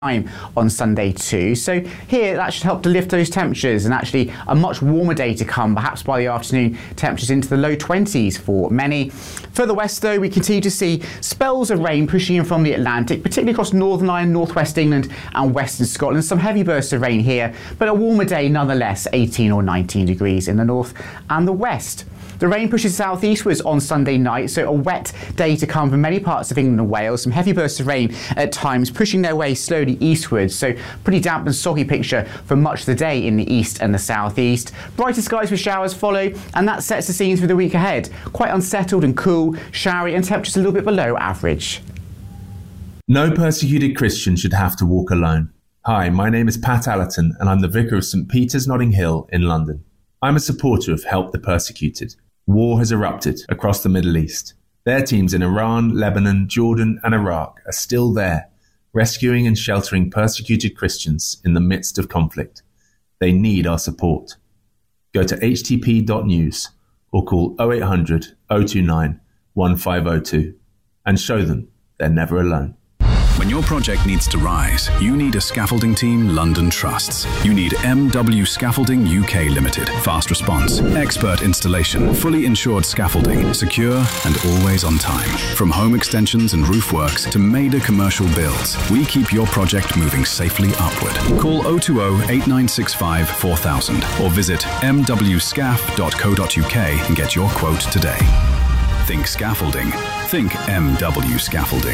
on Sunday too. So here that should help to lift those temperatures, and actually a much warmer day to come, perhaps by the afternoon temperatures into the low 20s for many. Further west though, we continue to see spells of rain pushing in from the Atlantic, particularly across Northern Ireland, northwest England and western Scotland. Some heavy bursts of rain here, but a warmer day nonetheless, 18 or 19 degrees in the north and the west. The rain pushes southeastwards on Sunday night, so a wet day to come for many parts of England and Wales. Some heavy bursts of rain at times pushing their way slowly eastwards, so pretty damp and soggy picture for much of the day in the east and the southeast. Brighter skies with showers follow, and that sets the scenes for the week ahead. Quite unsettled and cool, showery, and temperatures a little bit below average. No persecuted Christian should have to walk alone. Hi, my name is Pat Allerton, and I'm the Vicar of St Peter's Notting Hill in London. I'm a supporter of Help the Persecuted. War has erupted across the Middle East. Their teams in Iran, Lebanon, Jordan and Iraq are still there, rescuing and sheltering persecuted Christians in the midst of conflict. They need our support. Go to htp.news or call 0800 029 1502 and show them they're never alone. When your project needs to rise, you need a scaffolding team London trusts. You need MW Scaffolding UK Limited. Fast response, expert installation, fully insured scaffolding, secure and always on time. From home extensions and roof works to major commercial builds, we keep your project moving safely upward. Call 020 8965 4000 or visit mwscaf.co.uk and get your quote today. Think scaffolding. Think MW Scaffolding.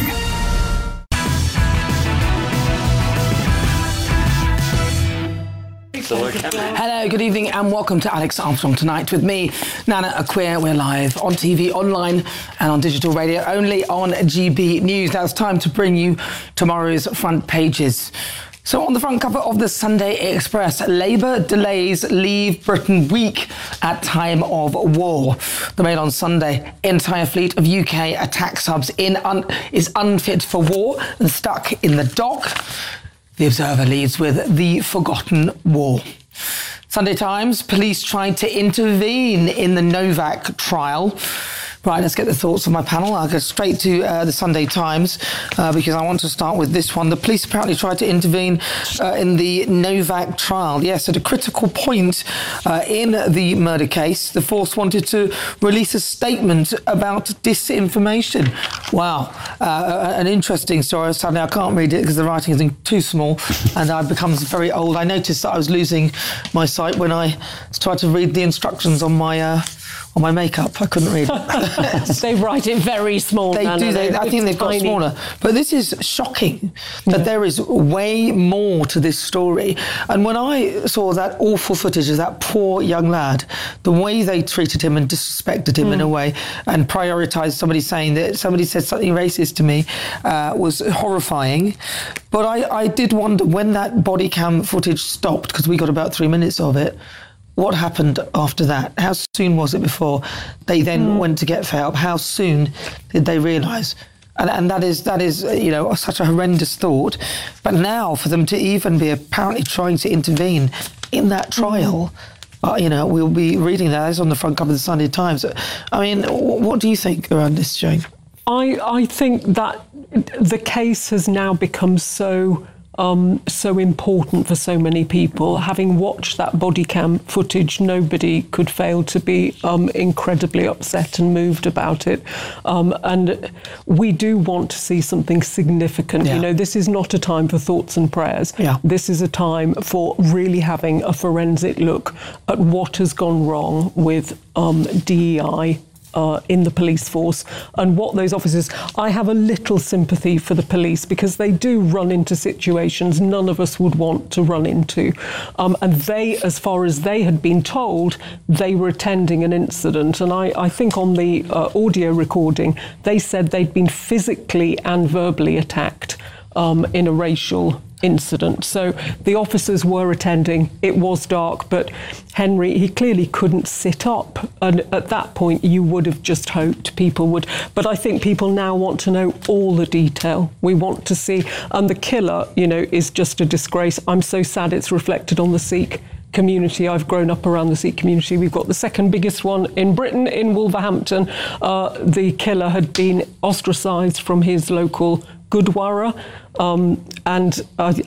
Hello, good evening and welcome to Alex Armstrong Tonight with me, Nana Acquia. We're live on TV, online and on digital radio, only on GB News. Now it's time to bring you tomorrow's front pages. So on the front cover of the Sunday Express, Labour delays Leave Britain week at time of war. The Mail on Sunday, entire fleet of UK attack subs is unfit for war and stuck in the dock. The Observer leads with the forgotten war. Sunday Times, police tried to intervene in the Novak trial. Right, let's get the thoughts of my panel. I'll go straight to the Sunday Times because I want to start with this one. The police apparently tried to intervene in the Novak trial. Yes, at a critical point in the murder case, the force wanted to release a statement about disinformation. Wow, an interesting story. Sadly, I can't read it because the writing is too small and I've become very old. I noticed that I was losing my sight when I tried to read the instructions on my makeup. I couldn't read it. They write it very small. They do. I think they've got smaller. But this is shocking that there is way more to this story. And when I saw that awful footage of that poor young lad, the way they treated him and disrespected him in a way and prioritised somebody saying that somebody said something racist to me was horrifying. But I did wonder when that body cam footage stopped, because we got about 3 minutes of it, what happened after that? How soon was it before they then went to get help? How soon did they realise? And that is such a horrendous thought. But now for them to even be apparently trying to intervene in that trial, we'll be reading that. It's on the front cover of the Sunday Times. I mean, what do you think around this, Jane? I think that the case has now become so important for so many people. Having watched that body cam footage, nobody could fail to be incredibly upset and moved about it. And we do want to see something significant. Yeah. This is not a time for thoughts and prayers. Yeah. This is a time for really having a forensic look at what has gone wrong with DEI in the police force and what those officers... I have a little sympathy for the police because they do run into situations none of us would want to run into. And they, as far as they had been told, they were attending an incident. And I think on the audio recording, they said they'd been physically and verbally attacked in a racial incident. So the officers were attending. It was dark, but Henry, he clearly couldn't sit up. And at that point, you would have just hoped people would. But I think people now want to know all the detail. We want to see. And the killer, is just a disgrace. I'm so sad it's reflected on the Sikh community. I've grown up around the Sikh community. We've got the second biggest one in Britain, in Wolverhampton. The killer had been ostracised from his local Gurdwara, and